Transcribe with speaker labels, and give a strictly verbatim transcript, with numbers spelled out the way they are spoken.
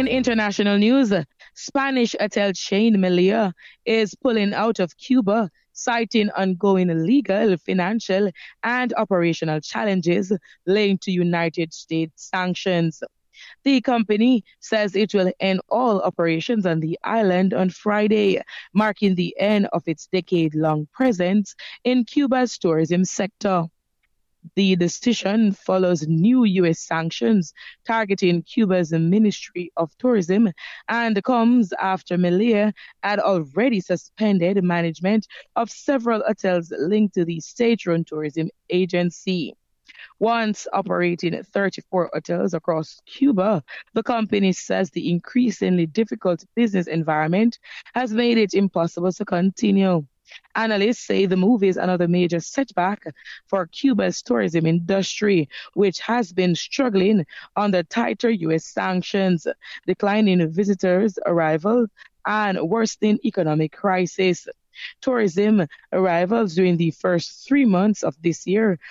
Speaker 1: On international news, Spanish hotel chain Melia is pulling out of Cuba, citing ongoing legal, financial, and operational challenges linked to United States sanctions. The company says it will end all operations on the island on Friday, marking the end of its decade long presence in Cuba's tourism sector. The decision follows new U S sanctions targeting Cuba's Ministry of Tourism and comes after Melia had already suspended management of several hotels linked to the state run tourism agency. Once operating thirty-four hotels across Cuba, the company says the increasingly difficult business environment has made it impossible to continue. Analysts say the move is another major setback for Cuba's tourism industry, which has been struggling under tighter U S sanctions, declining visitors' arrival, and worsening economic crisis. Tourism arrivals during the first three months of this year